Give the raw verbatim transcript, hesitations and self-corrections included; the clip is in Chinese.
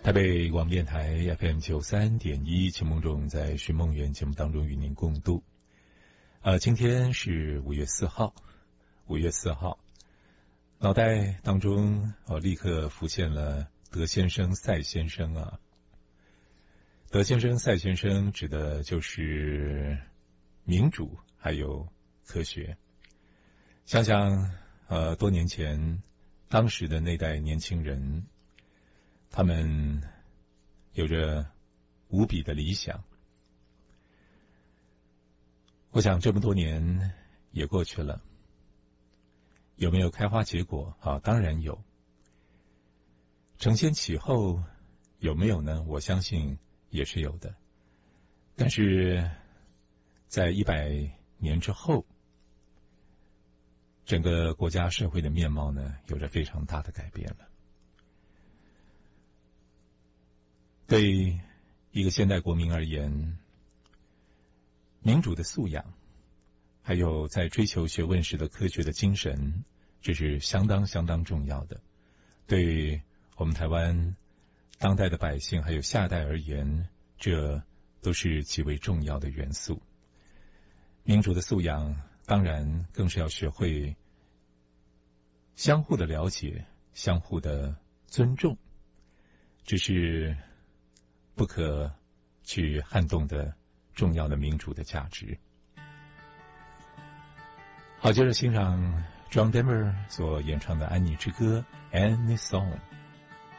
台北广播电台 F M 九三点一，秦梦中在寻梦园节目当中与您共度。呃，今天是五月四号，五月四号，脑袋当中哦立刻浮现了德先生、赛先生啊。德先生、赛先生指的就是民主还有科学。想想呃多年前，当时的那代年轻人，他们有着无比的理想。我想这么多年也过去了，有没有开花结果啊？当然有。承先启后有没有呢？我相信也是有的。但是在一百年之后，整个国家社会的面貌呢，有着非常大的改变了。对一个现代国民而言，民主的素养，还有在追求学问时的科学的精神，这是相当相当重要的。对我们台湾当代的百姓还有下代而言，这都是极为重要的元素。民主的素养，当然更是要学会相互的了解，相互的尊重，这是不可去撼动的重要的民主的价值。好，接着欣赏 John Denver 所演唱的《安妮之歌》 Annie Song。